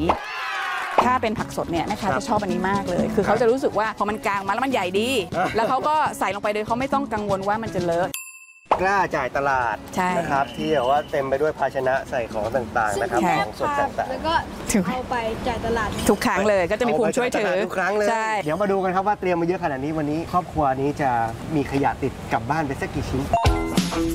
ถ้าเป็นผักสดเนี่ยแม่ค้าจะชอบอันนี้มากเลยคือเขาจะรู้สึกว่าพอมันกลางมาแล้วมันใหญ่ดีแล้วเขาก็ใส่ลงไปโดยเขาไม่ต้องกังวลว่ามันจะเลอะกล้าจ่ายตลาดนะครับที่แบบว่าเต็มไปด้วยภาชนะใส่ของต่างๆนะครับของสดต่างๆแล้วก็เอาไปจ่ายตลาดทุกครั้งเลยก็จะมีภูมิช่วยถือทุกครั้งเลยเดี๋ยวมาดูกันครับว่าเตรียมมาเยอะขนาดนี้วันนี้ครอบครัวนี้จะมีขยะติดกลับบ้านไปสักกี่ชิ้น